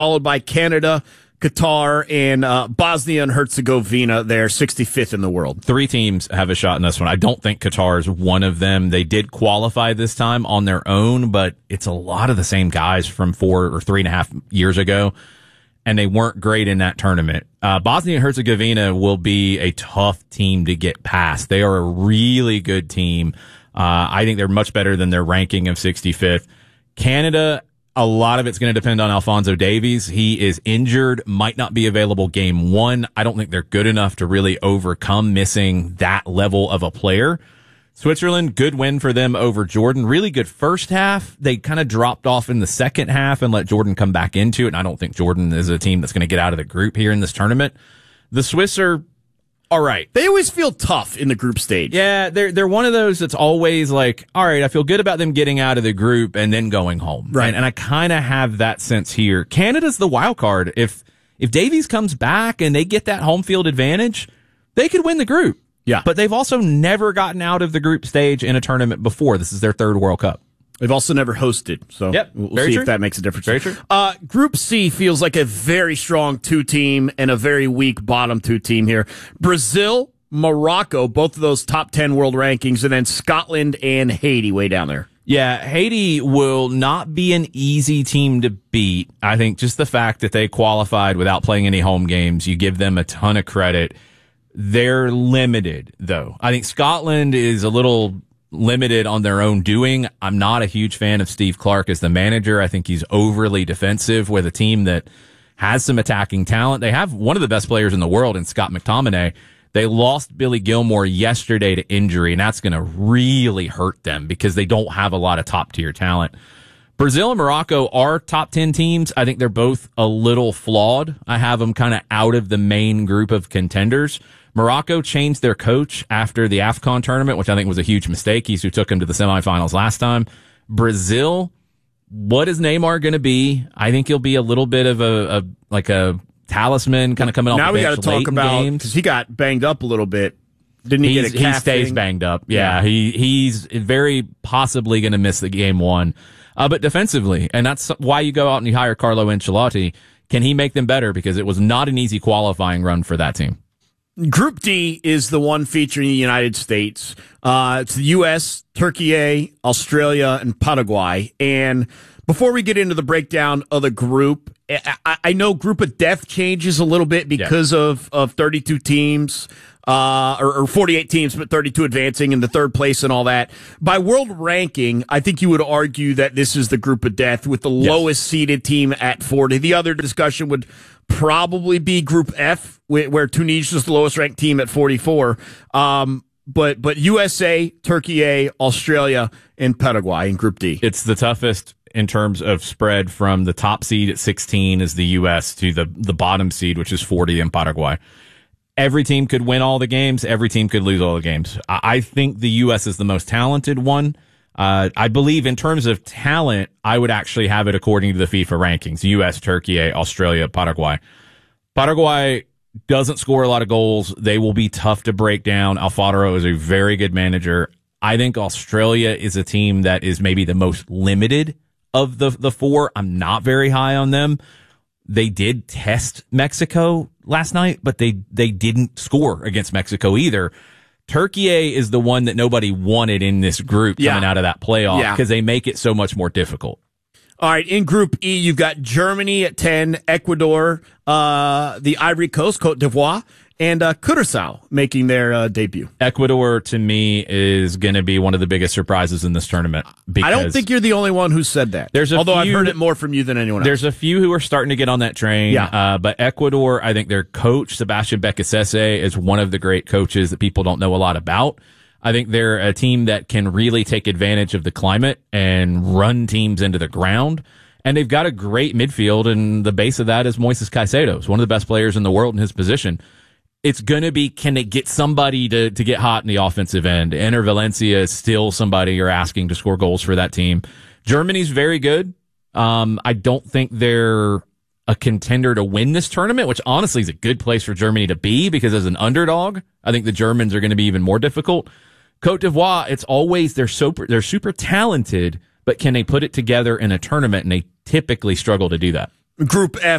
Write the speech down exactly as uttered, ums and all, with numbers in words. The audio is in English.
followed by Canada, Qatar, and uh, Bosnia and Herzegovina. They're sixty-fifth in the world. Three teams have a shot in this one. I don't think Qatar is one of them. They did qualify this time on their own, but it's a lot of the same guys from four or three and a half years ago, and they weren't great in that tournament. Uh, Bosnia and Herzegovina will be a tough team to get past. They are a really good team. Uh, I think they're much better than their ranking of sixty-fifth. Canada, a lot of it's going to depend on Alphonso Davies. He is injured, might not be available game one. I don't think they're good enough to really overcome missing that level of a player. Switzerland, good win for them over Jordan. Really good first half. They kind of dropped off in the second half and let Jordan come back into it. And I don't think Jordan is a team that's going to get out of the group here in this tournament. The Swiss are all right. They always feel tough in the group stage. Yeah, they're they're one of those that's always like, all right, I feel good about them getting out of the group and then going home. Right. And, and I kind of have that sense here. Canada's the wild card. If if Davies comes back and they get that home field advantage, they could win the group. Yeah. But they've also never gotten out of the group stage in a tournament before. This is their third World Cup. They've also never hosted, so yep, we'll very see true. if that makes a difference. Very true. Uh, Group C feels like a very strong two-team and a very weak bottom two-team here. Brazil, Morocco, both of those top ten world rankings, and then Scotland and Haiti way down there. Yeah, Haiti will not be an easy team to beat. I think just the fact that they qualified without playing any home games, you give them a ton of credit. They're limited, though. I think Scotland is a little limited on their own doing. I'm not a huge fan of Steve Clark as the manager. I think he's overly defensive with a team that has some attacking talent. They have one of the best players in the world in Scott McTominay. They lost Billy Gilmore yesterday to injury, and that's going to really hurt them because they don't have a lot of top-tier talent. Brazil and Morocco are top ten teams. I think they're both a little flawed. I have them kind of out of the main group of contenders. Morocco changed their coach after the AFCON tournament, which I think was a huge mistake. He's who took him to the semifinals last time. Brazil, what is Neymar going to be? I think he'll be a little bit of a, a like a talisman kind of coming off now the bench. Now we got to talk about, because he got banged up a little bit. Didn't he he's, get a calf He stays thing? banged up. Yeah, yeah. he he's very possibly going to miss the game one. Uh, but defensively, and that's why you go out and you hire Carlo Ancelotti. Can he make them better? Because it was not an easy qualifying run for that team. Group D is the one featuring the United States. Uh, it's the U S, Turkey, Australia, and Paraguay. And before we get into the breakdown of the group, I, I know group of death changes a little bit because yeah. of, of thirty-two teams, uh, or, or forty-eight teams, but thirty-two advancing in the third place and all that. By world ranking, I think you would argue that this is the group of death with the yes. lowest seeded team at forty. The other discussion would probably be Group F, where Tunisia is the lowest ranked team at forty-four. Um, but but U S A, Turkey, Australia, and Paraguay in Group D. It's the toughest in terms of spread from the top seed at sixteen is the U S to the, the bottom seed, which is forty in Paraguay. Every team could win all the games. Every team could lose all the games. I, I think the U S is the most talented one. Uh, I believe in terms of talent, I would actually have it according to the FIFA rankings. U S, Turkey, Australia, Paraguay. Paraguay doesn't score a lot of goals. They will be tough to break down. Alfaro is a very good manager. I think Australia is a team that is maybe the most limited of the, the four. I'm not very high on them. They did test Mexico last night, but they, they didn't score against Mexico either. Turkey is the one that nobody wanted in this group coming yeah. out of that playoff because yeah. they make it so much more difficult. All right, in Group E, you've got Germany at ten, Ecuador, uh, the Ivory Coast, Cote d'Ivoire, and uh, Curaçao making their uh, debut. Ecuador, to me, is going to be one of the biggest surprises in this tournament. I don't think you're the only one who said that, there's a although few, I've heard it more from you than anyone else. There's a few who are starting to get on that train, yeah. uh, but Ecuador, I think their coach, Sebastian Becasese, is one of the great coaches that people don't know a lot about. I think they're a team that can really take advantage of the climate and run teams into the ground. And they've got a great midfield, and the base of that is Moises Caicedo. He's one of the best players in the world in his position. It's going to be, can they get somebody to, to get hot in the offensive end? Enter Valencia is still somebody you're asking to score goals for that team. Germany's very good. Um, I don't think they're a contender to win this tournament, which honestly is a good place for Germany to be because as an underdog, I think the Germans are going to be even more difficult. Cote d'Ivoire, it's always, they're super, they're super talented, but can they put it together in a tournament? And they typically struggle to do that. Group F